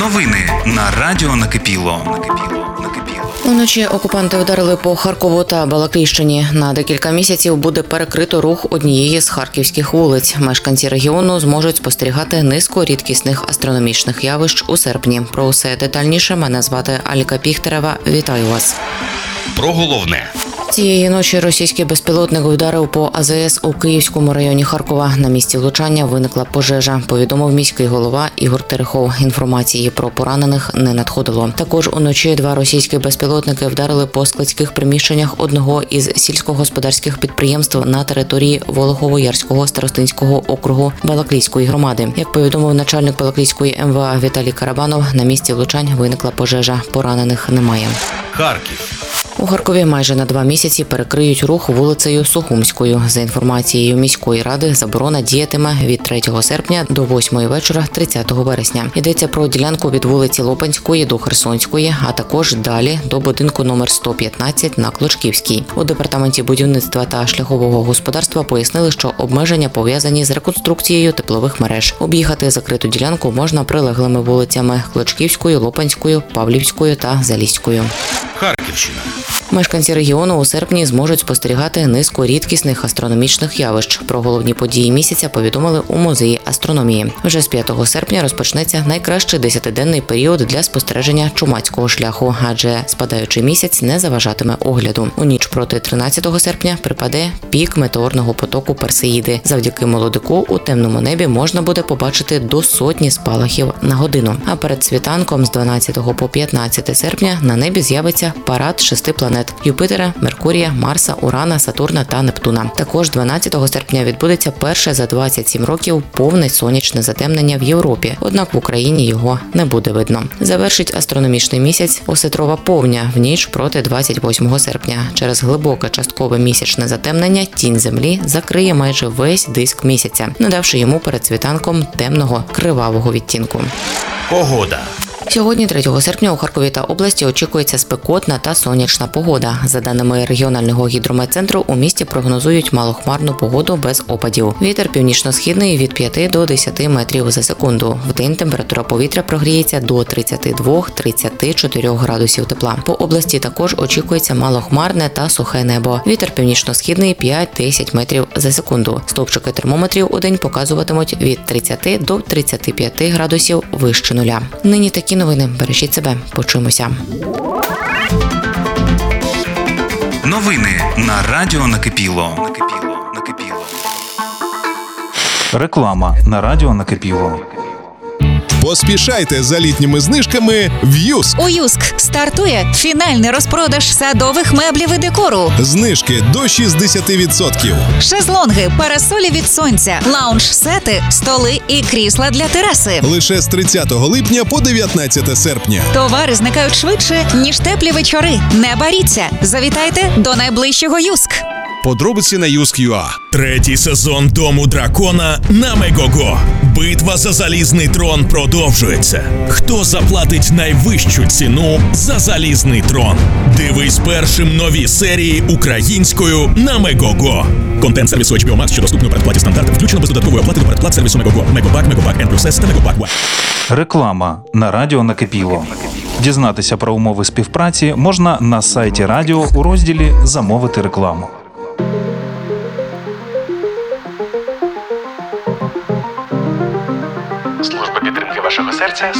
Новини на Радіо Накипіло. Уночі окупанти вдарили по Харкову та Балаклійщині. На декілька місяців буде перекрито рух однієї з харківських вулиць. Мешканці регіону зможуть спостерігати низку рідкісних астрономічних явищ у серпні. Про усе детальніше мене звати Алька Піхтерева. Вітаю вас. Про головне. Цієї ночі російський безпілотник вдарив по АЗС у Київському районі Харкова. На місці влучання виникла пожежа, повідомив міський голова Ігор Терехов. Інформації про поранених не надходило. Також уночі два російські безпілотники вдарили по складських приміщеннях одного із сільськогосподарських підприємств на території Волохово-Ярського старостинського округу Балаклійської громади. Як повідомив начальник Балаклійської МВА Віталій Карабанов, на місці влучань виникла пожежа. Поранених немає. Харків. У Харкові майже на 2 місяці перекриють рух вулицею Сухумською. За інформацією міської ради, заборона діятиме від 3 серпня до 8 вечора 30 вересня. Йдеться про ділянку від вулиці Лопанської до Херсонської, а також далі до будинку номер 115 на Клочківській. У департаменті будівництва та шляхового господарства пояснили, що обмеження пов'язані з реконструкцією теплових мереж. Об'їхати закриту ділянку можна прилеглими вулицями Клочківською, Лопанською, Павлівською та Заліською. Харківщина. Мешканці регіону у серпні зможуть спостерігати низку рідкісних астрономічних явищ. Про головні події місяця повідомили у музеї астрономії. Вже з 5 серпня розпочнеться найкращий 10-денний період для спостереження чумацького шляху, адже спадаючий місяць не заважатиме огляду. У ніч проти 13 серпня припаде пік метеорного потоку Персеїди. Завдяки молодику у темному небі можна буде побачити до 100 спалахів на годину. А перед світанком з 12 по 15 серпня на небі з'явиться парад 6 планет – Юпітера, Меркурія, Марса, Урана, Сатурна та Нептуна. Також 12 серпня відбудеться перше за 27 років повне сонячне затемнення в Європі, однак в Україні його не буде видно. Завершить астрономічний місяць осетрова повня в ніч проти 28 серпня. Через глибоке часткове місячне затемнення тінь Землі закриє майже весь диск місяця, надавши йому перед світанком темного кривавого відтінку. Погода. Сьогодні, 3 серпня, у Харкові та області очікується спекотна та сонячна погода. За даними регіонального гідрометцентру, у місті прогнозують малохмарну погоду без опадів. Вітер північно-східний від 5 до 10 метрів за секунду. Вдень температура повітря прогріється до 32-34 градусів тепла. По області також очікується малохмарне та сухе небо. Вітер північно-східний 5-10 метрів за секунду. Стовпчики термометрів у день показуватимуть від 30 до 35 градусів вище нуля. Нині такі новини. Бережіть себе. Почуємося. Новини на Радіо Накипіло. Реклама на Радіо Накипіло. Поспішайте за літніми знижками в Юск. У Юск стартує фінальний розпродаж садових меблів і декору. Знижки до 60%. Шезлонги, парасолі від сонця, лаунж-сети, столи і крісла для тераси. Лише з 30 липня по 19 серпня. Товари зникають швидше, ніж теплі вечори. Не боріться. Завітайте до найближчого Юск. Подробиці на Юск.ua. Третій сезон Дому дракона на Мегого. Битва за залізний трон продовжується. Хто заплатить найвищу ціну за залізний трон? Дивись першим нові серії українською на Мегого. Контент сервісу HBO Max, що доступний у передплаті стандартів, включено без додаткової оплати до передплат сервісу Мегого. Мегобак, Мегобак N+S та Мегобак Y. Реклама на Радіо Накипіло. Дізнатися про умови співпраці можна на сайті радіо у розділі «Замовити рекламу». Служба підтримки вашого серця